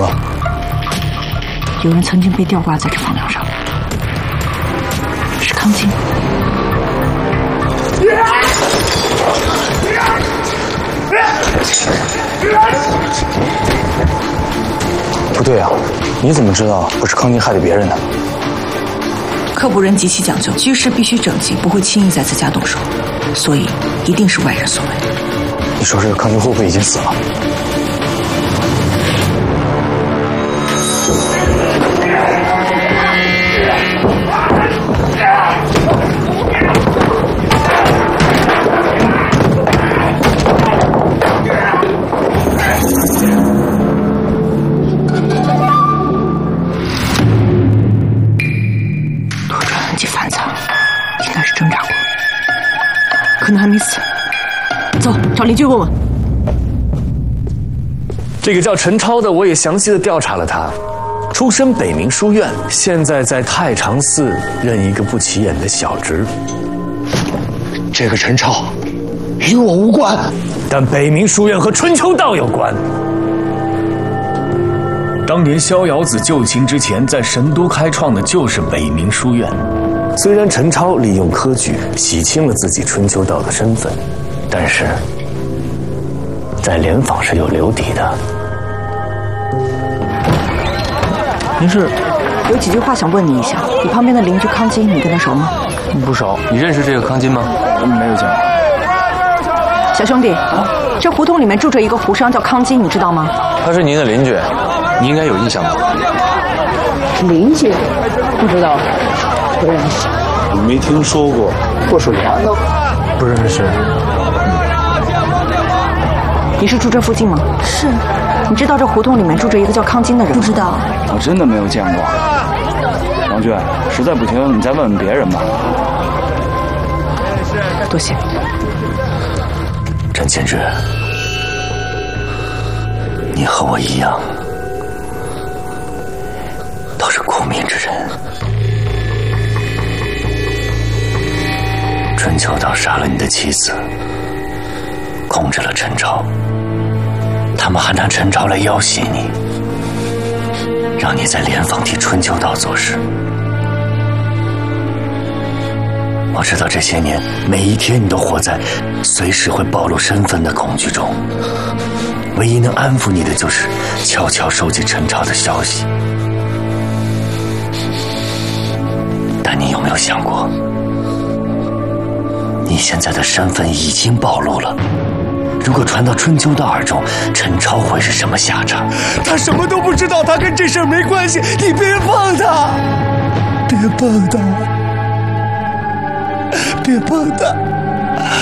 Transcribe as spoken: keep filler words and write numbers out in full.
了？ 有人曾经被吊挂在这房梁上，是康金。 不对啊，你怎么知道不是康金害的别人呢？ 柯布人极其讲究，居室必须整齐，不会轻易在自家动手，所以一定是外人所为。 你说这个康金会不会已经死了？ 可能还没死，走，找邻居问问。 这个叫陈超的，我也详细的调查了他，出身北明书院，现在在太常寺任一个不起眼的小职。 这个陈超与我无关， 但北明书院和春秋道有关。当年逍遥子救秦之前，在神都开创的就是北明书院。虽然陈超利用科举洗清了自己春秋道的身份，但是在联访是有留底的。 您是？ 有几句话想问你一下。你旁边的邻居康金，你跟他熟吗？ 不熟。你认识这个康金吗？没有见过。 小兄弟，啊、这胡同里面住着一个胡商叫康金，你知道吗？ 他是您的邻居，你应该有印象吧？ 邻居？不知道。不认识， 你没听说过过水源的？ 不认识。 你是住这附近吗？ 是。 你知道这胡同里面住着一个叫康金的人吗？ 不知道。 我真的没有见过。王娟，实在不行你再问问别人吧。 多谢。 陈千之，你和我一样，都是苦命之人。春秋道杀了你的妻子，控制了陈朝，他们还拿陈朝来要挟你，让你在联访替春秋道做事。我知道这些年每一天你都活在随时会暴露身份的恐惧中，唯一能安抚你的就是悄悄收集陈朝的消息。但你有没有想过，你现在的身份已经暴露了，如果传到春秋道耳中，陈超会是什么下场？ 他什么都不知道，他跟这事儿没关系，你别碰他，别碰他，别碰他。